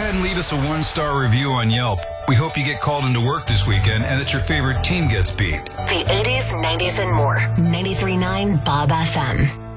ahead and leave us a 1-star review on Yelp. We hope you get called into work this weekend and that your favorite team gets beat. The 80s, 90s, and more. 93.9 Bob FM.